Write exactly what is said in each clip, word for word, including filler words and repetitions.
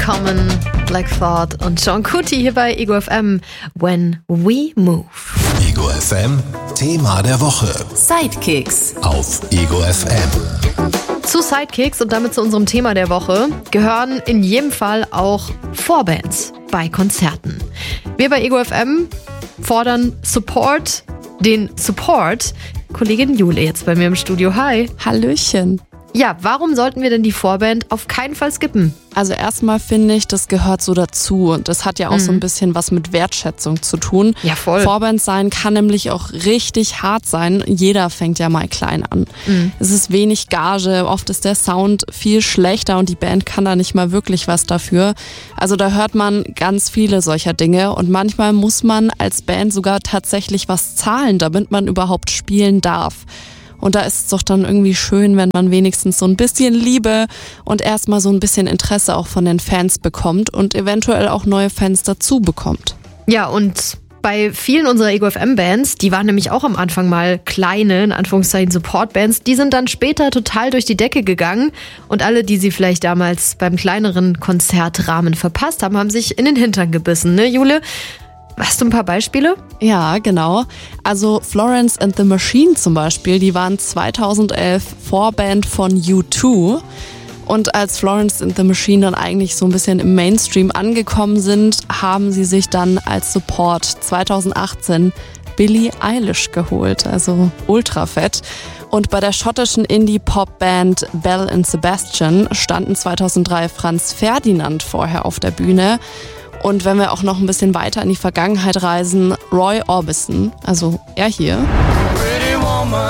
Common, Black Thought und Sean Kuti hier bei Ego F M. When we move. Ego F M, Thema der Woche. Sidekicks Auf Ego F M. Zu Sidekicks und damit zu unserem Thema der Woche gehören in jedem Fall auch Vorbands bei Konzerten. Wir bei Ego F M fordern Support, den Support. Kollegin Jule jetzt bei mir im Studio. Hi. Hallöchen. Ja, warum sollten wir denn die Vorband auf keinen Fall skippen? Also erstmal finde ich, das gehört so dazu und das hat ja auch mhm. so ein bisschen was mit Wertschätzung zu tun. Ja, voll. Vorband sein kann nämlich auch richtig hart sein. Jeder fängt ja mal klein an. Mhm. Es ist wenig Gage, oft ist der Sound viel schlechter und die Band kann da nicht mal wirklich was dafür. Also da hört man ganz viele solcher Dinge und manchmal muss man als Band sogar tatsächlich was zahlen, damit man überhaupt spielen darf. Und da ist es doch dann irgendwie schön, wenn man wenigstens so ein bisschen Liebe und erstmal so ein bisschen Interesse auch von den Fans bekommt und eventuell auch neue Fans dazu bekommt. Ja, und bei vielen unserer Ego F M-Bands, die waren nämlich auch am Anfang mal kleine, in Anführungszeichen Support-Bands, die sind dann später total durch die Decke gegangen und alle, die sie vielleicht damals beim kleineren Konzertrahmen verpasst haben, haben sich in den Hintern gebissen, ne, Jule? Hast du ein paar Beispiele? Ja, genau. Also Florence and the Machine zum Beispiel, die waren zweitausendelf Vorband von U zwei. Und als Florence and the Machine dann eigentlich so ein bisschen im Mainstream angekommen sind, haben sie sich dann als Support zweitausendachtzehn Billie Eilish geholt, also ultra fett. Und bei der schottischen Indie-Pop-Band Belle and Sebastian standen zweitausenddrei Franz Ferdinand vorher auf der Bühne. Und wenn wir auch noch ein bisschen weiter in die Vergangenheit reisen, Roy Orbison, also er hier. Pretty woman,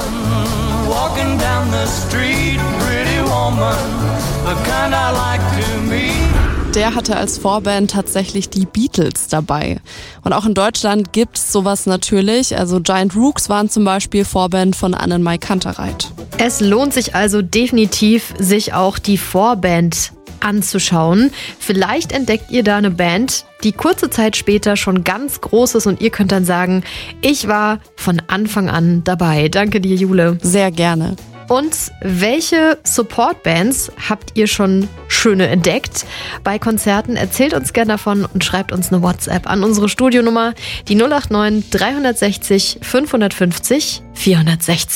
walking down the street, pretty woman, the kind I like to meet. Der hatte als Vorband tatsächlich die Beatles dabei. Und auch in Deutschland gibt's sowas natürlich. Also Giant Rooks waren zum Beispiel Vorband von Annenmai Kantereit. Es lohnt sich also definitiv, sich auch die Vorband anzuschauen. Vielleicht entdeckt ihr da eine Band, die kurze Zeit später schon ganz groß ist und ihr könnt dann sagen, ich war von Anfang an dabei. Danke dir, Jule. Sehr gerne. Und welche Support-Bands habt ihr schon schöne entdeckt bei Konzerten? Erzählt uns gerne davon und schreibt uns eine WhatsApp an unsere Studionummer, die null acht neun drei sechzig fünfhundertfünfzig vierhundertsechzig.